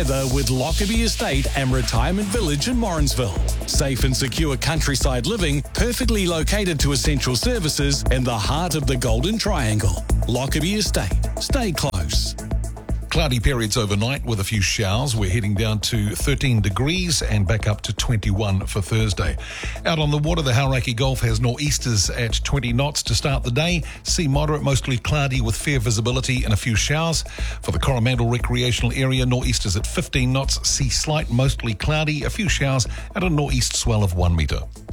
weather with Lockerbie Estate and Retirement Village in Morrinsville. Safe and secure countryside living, perfectly located to essential services in the heart of the Golden Triangle. Lockerbie Estate. Stay close. Cloudy periods overnight with a few showers. We're heading down to 13 degrees and back up to 21 for Thursday. Out on the water, the Hauraki Gulf has nor'easters at 20 knots to start the day. Sea moderate, mostly cloudy with fair visibility and a few showers. For the Coromandel Recreational Area, nor'easters at 15 knots. Sea slight, mostly cloudy, a few showers and a nor'east swell of 1 metre.